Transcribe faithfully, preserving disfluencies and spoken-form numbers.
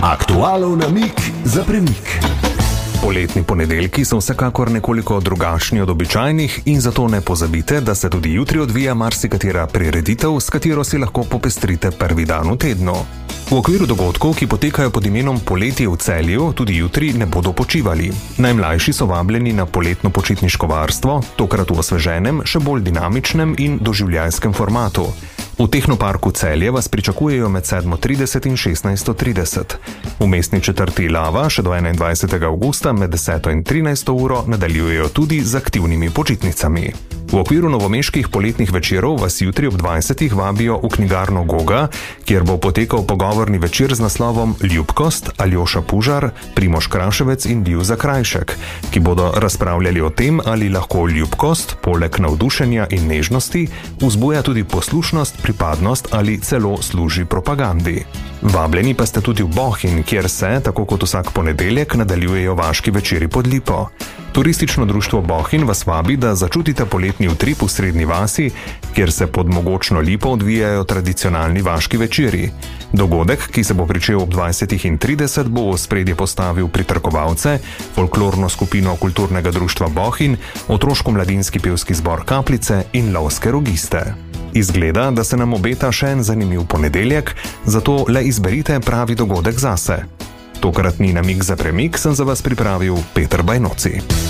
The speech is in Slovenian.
Aktualov namig za premik. Poletni ponedeljki so vsekakor nekoliko drugačni od običajnih in zato ne pozabite, da se tudi jutri odvija marsikatera prireditev, s katero si lahko popestrite prvi dan v tednu. V okviru dogodkov, ki potekajo pod imenom Poletje v Celju, tudi jutri ne bodo počivali. Najmlajši so vabljeni na poletno počitniško varstvo, tokrat v osveženem, še bolj dinamičnem in doživljajskem formatu. V Tehnoparku Celje vas pričakujejo med sedmo trideset in šestnajsto trideset. V mestni četrti Lava še do enaindvajsetega avgusta med deseto in trinajsto uro nadaljujejo tudi z aktivnimi počitnicami. V okviru novomeških poletnih večerov vas jutri ob dvajsetih vabijo v knjigarno Goga, kjer bo potekal pogovorni večer z naslovom Ljubkost, Aljoša Pužar, Primož Kraševec in Bil Zakrajšek, ki bodo razpravljali o tem, ali lahko ljubkost, poleg navdušenja in nežnosti, vzbuja tudi poslušnost, pripadnost ali celo služi propagandi. Vabljeni pa ste tudi v Bohinj, kjer se, tako kot vsak ponedeljek, nadaljujejo vaški večeri pod Lipo. Turistično društvo Bohinj vas vabi, da začutite poletni utrip v srednji vasi, kjer se pod mogočno Lipo odvijajo tradicionalni vaški večeri. Dogodek, ki se bo pričel ob dvajsetih in trideset, bo v ospredje postavil pritrkovalce, folklorno skupino kulturnega društva Bohinj, otroško-mladinski pevski zbor Kapljice in lovske rogiste. Izgleda, da se nam obeta še en zanimiv ponedeljek, zato le izberite pravi dogodek zase. Tokratni namig za premik sem za vas pripravil Peter Bajnoci.